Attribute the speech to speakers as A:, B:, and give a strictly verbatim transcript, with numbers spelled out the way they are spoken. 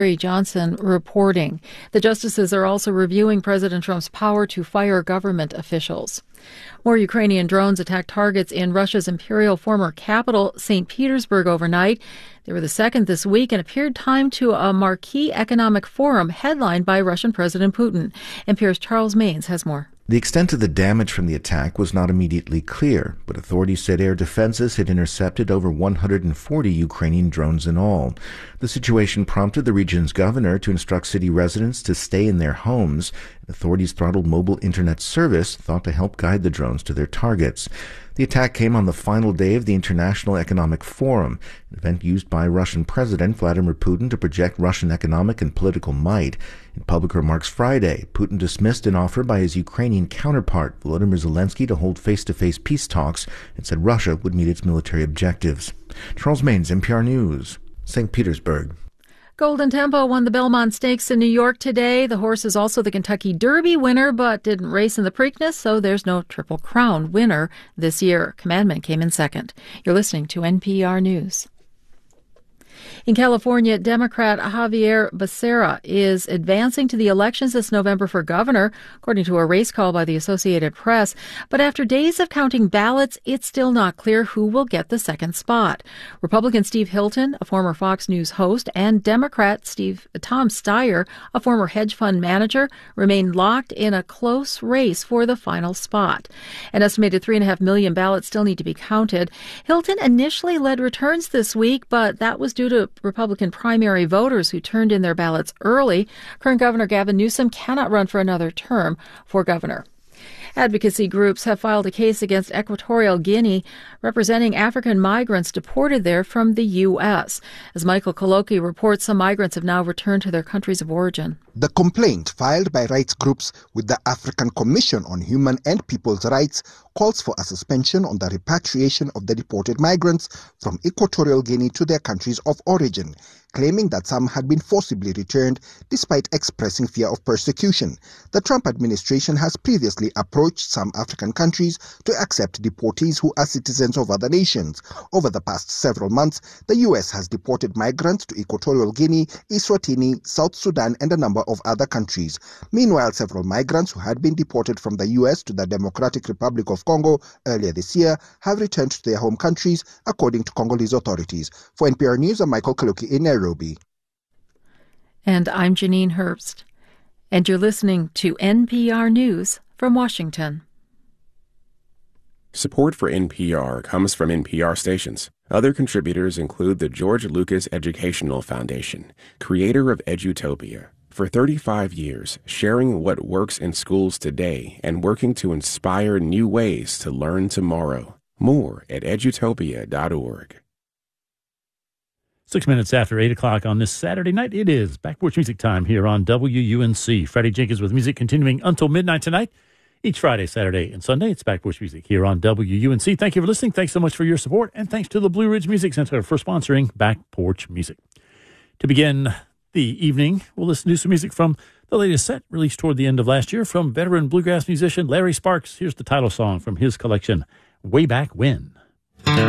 A: Gary Johnson reporting. The justices are also reviewing President Trump's power to fire government officials. More Ukrainian drones attacked targets in Russia's imperial former capital, Saint Petersburg, overnight. They were the second this week and appeared timed to a marquee economic forum headlined by Russian President Putin. N P R's Charles Maynes has more.
B: The extent of the damage from the attack was not immediately clear, but authorities said air defenses had intercepted over one hundred forty Ukrainian drones in all. The situation prompted the region's governor to instruct city residents to stay in their homes. Authorities throttled mobile internet service, thought to help guide the drones to their targets. The attack came on the final day of the International Economic Forum, an event used by Russian President Vladimir Putin to project Russian economic and political might. In public remarks Friday, Putin dismissed an offer by his Ukrainian counterpart, Volodymyr Zelensky, to hold face-to-face peace talks and said Russia would meet its military objectives. Charles Maynes, N P R News, Saint Petersburg.
A: Golden Tempo won the Belmont Stakes in New York today. The horse is also the Kentucky Derby winner, but didn't race in the Preakness, so there's no Triple Crown winner this year. Commandment came in second. You're listening to N P R News. In California, Democrat Javier Becerra is advancing to the elections this November for governor, according to a race call by the Associated Press. But after days of counting ballots, it's still not clear who will get the second spot. Republican Steve Hilton, a former Fox News host, and Democrat Steve Tom Steyer, a former hedge fund manager, remain locked in a close race for the final spot. An estimated three and a half million ballots still need to be counted. Hilton initially led returns this week, but that was due to Republican primary voters who turned in their ballots early. Current Governor Gavin Newsom cannot run for another term for governor. Advocacy groups have filed a case against Equatorial Guinea, representing African migrants deported there from the U S. As Michael Koloki reports, some migrants have now returned to their countries of origin.
C: The complaint filed by rights groups with the African Commission on Human and People's Rights calls for a suspension on the repatriation of the deported migrants from Equatorial Guinea to their countries of origin, claiming that some had been forcibly returned despite expressing fear of persecution. The Trump administration has previously approached some African countries to accept deportees who are citizens of other nations. Over the past several months, the U S has deported migrants to Equatorial Guinea, Eswatini, South Sudan, and a number of other countries. Meanwhile, several migrants who had been deported from the U S to the Democratic Republic of Congo earlier this year have returned to their home countries, according to Congolese authorities. For N P R News, I'm Michael Kaluki in Nairobi.
A: And I'm Janine Herbst. And you're listening to N P R News from Washington.
D: Support for N P R comes from N P R stations. Other contributors include the George Lucas Educational Foundation, creator of Edutopia. For thirty-five years, sharing what works in schools today and working to inspire new ways to learn tomorrow. More at edutopia dot org.
E: Six minutes after eight o'clock on this Saturday night, it is Back Porch Music time here on W U N C. Freddie Jenkins with music continuing until midnight tonight. Each Friday, Saturday, and Sunday, it's Back Porch Music here on W U N C. Thank you for listening. Thanks so much for your support. And thanks to the Blue Ridge Music Center for sponsoring Back Porch Music. To begin the evening, we'll listen to some music from the latest set released toward the end of last year from veteran bluegrass musician Larry Sparks. Here's the title song from his collection, Way Back When.